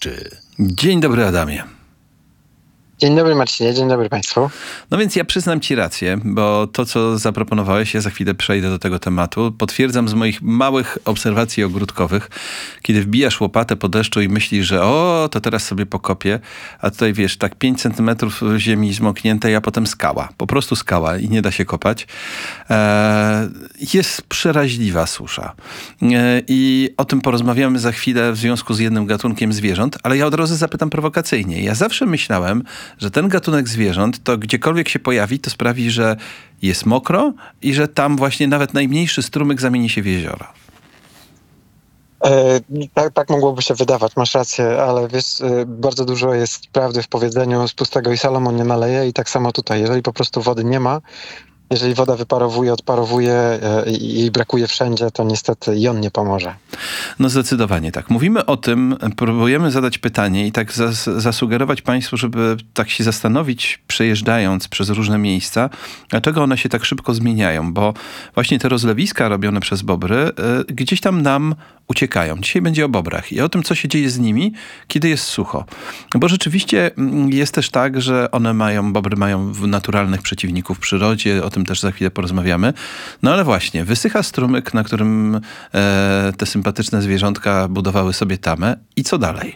Puszczy. Dzień dobry, Adamie. Dzień dobry, Marcinie, dzień dobry Państwu. No więc ja przyznam ci rację, bo to, co zaproponowałeś, ja za chwilę przejdę do tego tematu. Potwierdzam z moich małych obserwacji ogródkowych, kiedy wbijasz łopatę po deszczu i myślisz, że to teraz sobie pokopię, a tutaj wiesz, tak 5 centymetrów ziemi zmokniętej, a potem skała. Po prostu skała i nie da się kopać. Jest przeraźliwa susza. I o tym porozmawiamy za chwilę w związku z jednym gatunkiem zwierząt, ale ja od razu zapytam prowokacyjnie. Ja zawsze myślałem, że ten gatunek zwierząt, to gdziekolwiek się pojawi, to sprawi, że jest mokro i że tam właśnie nawet najmniejszy strumyk zamieni się w jezioro. Tak mogłoby się wydawać, masz rację, ale wiesz, bardzo dużo jest prawdy w powiedzeniu z pustego i Salomon nie naleje i tak samo tutaj, jeżeli po prostu wody nie ma, jeżeli woda wyparowuje, odparowuje i jej brakuje wszędzie, to niestety i on nie pomoże. No zdecydowanie tak. Mówimy o tym, próbujemy zadać pytanie i tak zasugerować Państwu, żeby tak się zastanowić, przejeżdżając przez różne miejsca, dlaczego one się tak szybko zmieniają, bo właśnie te rozlewiska robione przez bobry gdzieś tam nam uciekają. Dzisiaj będzie o bobrach i o tym, co się dzieje z nimi, kiedy jest sucho. Bo rzeczywiście jest też tak, że bobry mają naturalnych przeciwników w przyrodzie, o tym też za chwilę porozmawiamy. No ale właśnie, wysycha strumyk, na którym te sympatyczne zwierzątka budowały sobie tamę i co dalej?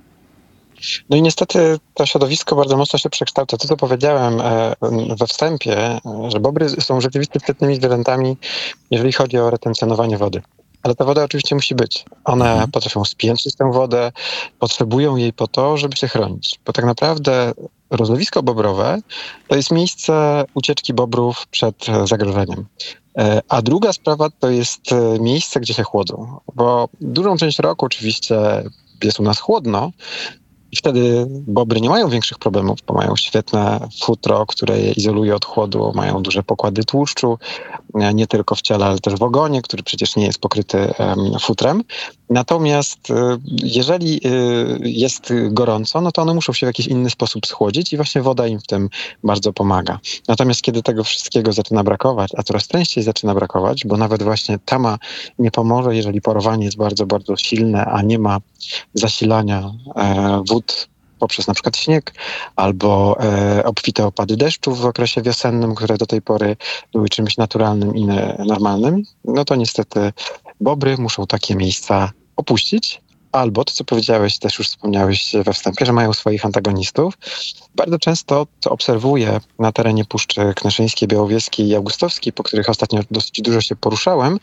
No i niestety to środowisko bardzo mocno się przekształca. To, co powiedziałem we wstępie, że bobry są rzeczywiście świetnymi zwierzętami, jeżeli chodzi o retencjonowanie wody. Ale ta woda oczywiście musi być. One potrafią spiętrzyć tę wodę, potrzebują jej po to, żeby się chronić. Bo tak naprawdę rozlewisko bobrowe to jest miejsce ucieczki bobrów przed zagrożeniem. A druga sprawa to jest miejsce, gdzie się chłodzą. Bo dużą część roku oczywiście jest u nas chłodno, i wtedy bobry nie mają większych problemów, bo mają świetne futro, które je izoluje od chłodu, mają duże pokłady tłuszczu, nie tylko w ciele, ale też w ogonie, który przecież nie jest pokryty futrem. Natomiast jeżeli jest gorąco, no to one muszą się w jakiś inny sposób schłodzić i właśnie woda im w tym bardzo pomaga. Natomiast kiedy tego wszystkiego zaczyna brakować, a coraz częściej zaczyna brakować, bo nawet właśnie tama nie pomoże, jeżeli parowanie jest bardzo, bardzo silne, a nie ma zasilania wód poprzez na przykład śnieg albo obfite opady deszczu w okresie wiosennym, które do tej pory były czymś naturalnym i normalnym, no to niestety bobry muszą takie miejsca opuścić. Albo to, co powiedziałeś, też już wspomniałeś we wstępie, że mają swoich antagonistów. Bardzo często to obserwuję na terenie Puszczy Knyszyńskiej, Białowieskiej i Augustowskiej, po których ostatnio dosyć dużo się poruszałem,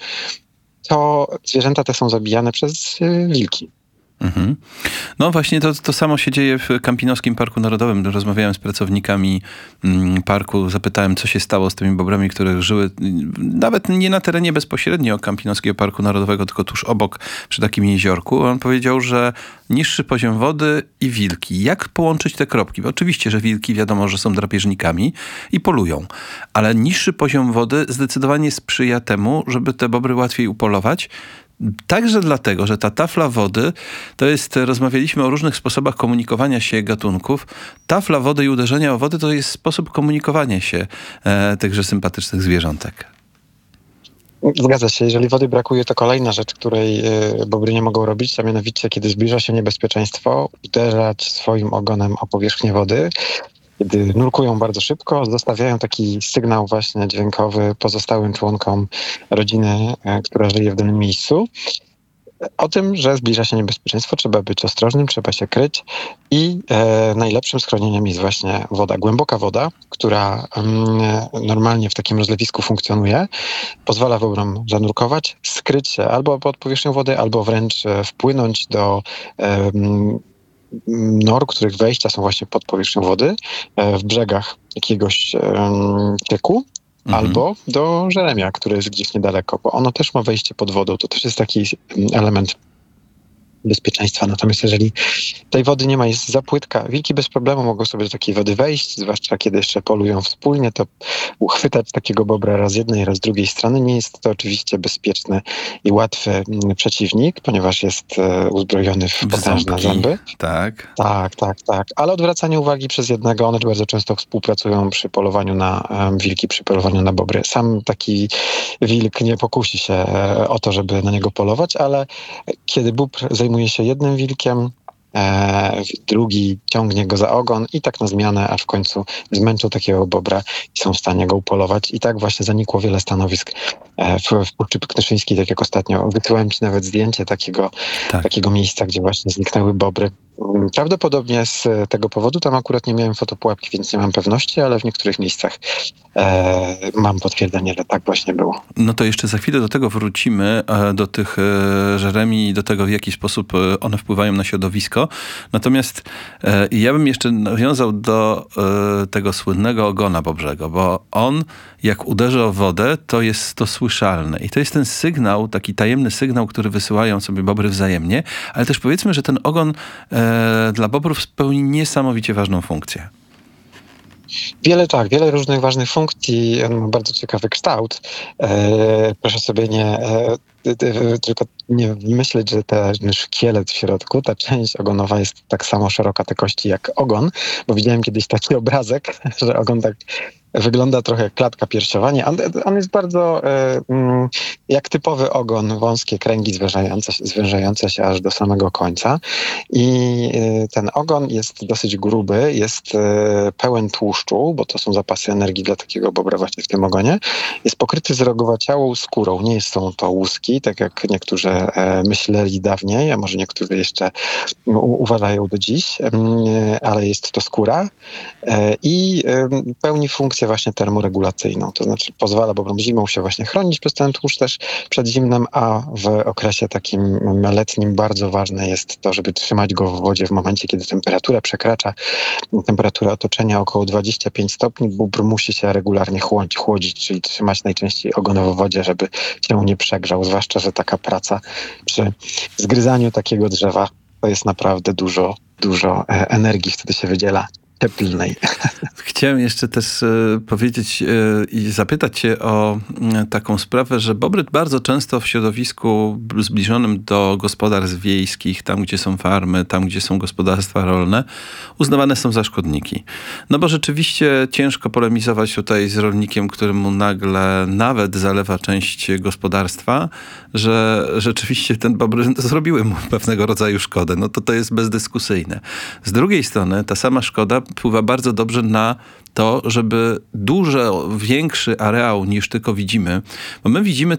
to zwierzęta te są zabijane przez wilki. Mhm. No właśnie to samo się dzieje w Kampinoskim Parku Narodowym. Rozmawiałem z pracownikami parku, zapytałem, co się stało z tymi bobrami, które żyły nawet nie na terenie bezpośrednio Kampinoskiego Parku Narodowego, tylko tuż obok, przy takim jeziorku. On powiedział, że niższy poziom wody i wilki. Jak połączyć te kropki? Bo oczywiście, że wilki wiadomo, że są drapieżnikami i polują, ale niższy poziom wody zdecydowanie sprzyja temu, żeby te bobry łatwiej upolować. Także dlatego, że ta tafla wody, to jest, rozmawialiśmy o różnych sposobach komunikowania się gatunków. Tafla wody i uderzenia o wodę to jest sposób komunikowania się tychże sympatycznych zwierzątek. Zgadza się. Jeżeli wody brakuje, to kolejna rzecz, której bobry nie mogą robić, a mianowicie, kiedy zbliża się niebezpieczeństwo, uderzać swoim ogonem o powierzchnię wody. Kiedy nurkują bardzo szybko, zostawiają taki sygnał właśnie dźwiękowy pozostałym członkom rodziny, która żyje w danym miejscu, o tym, że zbliża się niebezpieczeństwo, trzeba być ostrożnym, trzeba się kryć i najlepszym schronieniem jest właśnie woda. Głęboka woda, która normalnie w takim rozlewisku funkcjonuje, pozwala bobrom zanurkować, skryć się albo pod powierzchnią wody, albo wręcz wpłynąć do nor, których wejścia są właśnie pod powierzchnią wody, w brzegach jakiegoś cieku, albo do Żeremia, który jest gdzieś niedaleko, bo ono też ma wejście pod wodą. To też jest taki element bezpieczeństwa. Natomiast jeżeli tej wody nie ma, jest za płytka, wilki bez problemu mogą sobie do takiej wody wejść, zwłaszcza kiedy jeszcze polują wspólnie, to uchwytać takiego bobra raz z jednej, raz z drugiej strony. Nie jest to oczywiście bezpieczny i łatwy przeciwnik, ponieważ jest uzbrojony w potężne zęby. Tak. Tak. Ale odwracanie uwagi przez jednego, one bardzo często współpracują przy polowaniu na wilki, przy polowaniu na bobry. Sam taki wilk nie pokusi się o to, żeby na niego polować, ale kiedy bóbr zajmuje się jednym wilkiem, drugi ciągnie go za ogon i tak na zmianę, aż w końcu zmęczą takiego bobra i są w stanie go upolować. I tak właśnie zanikło wiele stanowisk w Puszczy Knyszyńskiej, tak jak ostatnio. Wysyłałem ci nawet zdjęcie takiego miejsca, gdzie właśnie zniknęły bobry. Prawdopodobnie z tego powodu tam akurat nie miałem fotopułapki, więc nie mam pewności, ale w niektórych miejscach mam potwierdzenie, że tak właśnie było. No to jeszcze za chwilę do tego wrócimy, do tych żeremi i do tego, w jaki sposób one wpływają na środowisko. Natomiast ja bym jeszcze nawiązał do tego słynnego ogona bobrzego, bo on, jak uderzy o wodę, to jest to słyszalne. I to jest ten sygnał, taki tajemny sygnał, który wysyłają sobie bobry wzajemnie, ale też powiedzmy, że ten ogon dla bobrów spełni niesamowicie ważną funkcję. Wiele różnych ważnych funkcji. On ma bardzo ciekawy kształt. Proszę sobie tylko nie myśleć, że ten szkielet w środku, ta część ogonowa jest tak samo szeroka te kości jak ogon, bo widziałem kiedyś taki obrazek, że ogon tak wygląda trochę jak klatka piersiowa. Nie, on jest bardzo jak typowy ogon, wąskie kręgi zwężające się aż do samego końca. I ten ogon jest dosyć gruby, jest pełen tłuszczu, bo to są zapasy energii dla takiego bobra właśnie w tym ogonie. Jest pokryty zrogowaciałą skórą. Nie są to łuski, tak jak niektórzy myśleli dawniej, a może niektórzy jeszcze uważają do dziś, ale jest to skóra i pełni funkcję właśnie termoregulacyjną, to znaczy pozwala bobrom zimą się właśnie chronić przez ten tłuszcz też przed zimnem, a w okresie takim letnim bardzo ważne jest to, żeby trzymać go w wodzie w momencie, kiedy temperatura przekracza temperaturę otoczenia około 25 stopni. Bóbr musi się regularnie chłodzić, czyli trzymać najczęściej ogon w wodzie, żeby się nie przegrzał, zwłaszcza, że taka praca przy zgryzaniu takiego drzewa to jest naprawdę dużo energii wtedy się wydziela. Cieplnej. Chciałem jeszcze też powiedzieć i zapytać cię o taką sprawę, że bobry bardzo często w środowisku zbliżonym do gospodarstw wiejskich, tam gdzie są farmy, tam gdzie są gospodarstwa rolne, uznawane są za szkodniki. No bo rzeczywiście ciężko polemizować tutaj z rolnikiem, któremu nagle nawet zalewa część gospodarstwa, że rzeczywiście ten bobry zrobiły mu pewnego rodzaju szkodę. No to jest bezdyskusyjne. Z drugiej strony ta sama szkoda wpływa bardzo dobrze na to, żeby dużo większy areał niż tylko widzimy, bo my widzimy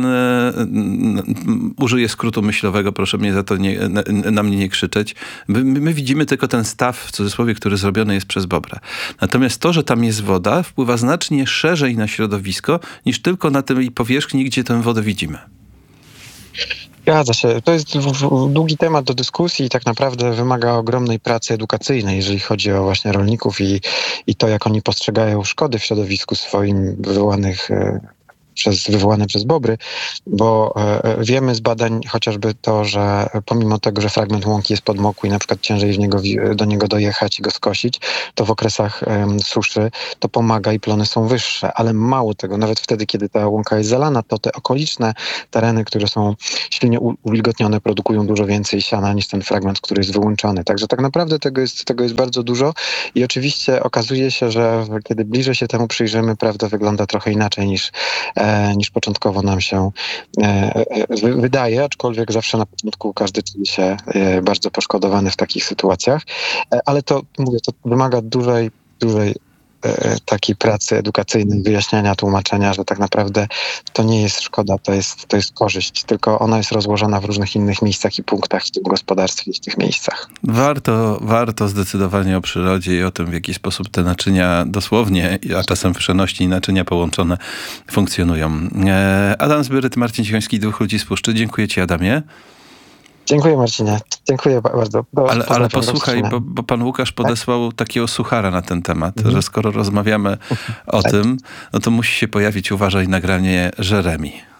użyję skrótu myślowego, proszę mnie za to na mnie nie krzyczeć, my widzimy tylko ten staw, w cudzysłowie, który zrobiony jest przez bobra. Natomiast to, że tam jest woda, wpływa znacznie szerzej na środowisko, niż tylko na tej powierzchni, gdzie tę wodę widzimy. Zgadza się. To jest długi temat do dyskusji i tak naprawdę wymaga ogromnej pracy edukacyjnej, jeżeli chodzi o właśnie rolników i to, jak oni postrzegają szkody w środowisku swoim wywołane przez bobry, bo wiemy z badań chociażby to, że pomimo tego, że fragment łąki jest podmokły i na przykład ciężej do niego dojechać i go skosić, to w okresach suszy to pomaga i plony są wyższe, ale mało tego, nawet wtedy, kiedy ta łąka jest zalana, to te okoliczne tereny, które są silnie uwilgotnione, produkują dużo więcej siana niż ten fragment, który jest wyłączony. Także tak naprawdę tego jest bardzo dużo i oczywiście okazuje się, że kiedy bliżej się temu przyjrzymy, prawda wygląda trochę inaczej niż początkowo nam się wydaje, aczkolwiek zawsze na początku każdy czuje się bardzo poszkodowany w takich sytuacjach, ale to wymaga dużej takiej pracy edukacyjnej, wyjaśniania, tłumaczenia, że tak naprawdę to nie jest szkoda, to jest korzyść, tylko ona jest rozłożona w różnych innych miejscach i punktach w tym gospodarstwie i w tych miejscach. Warto zdecydowanie o przyrodzie i o tym, w jaki sposób te naczynia dosłownie, a czasem w przenośni naczynia połączone funkcjonują. Adam Zbyryt, Marcin Cichoński, Dwóch ludzi z Puszczy. Dziękuję ci, Adamie. Dziękuję, Marcinie. Dziękuję bardzo. Ale posłuchaj, bo pan Łukasz podesłał takiego suchara na ten temat, że skoro rozmawiamy o tym, no to musi się pojawić, uważaj, nagranie Jeremi.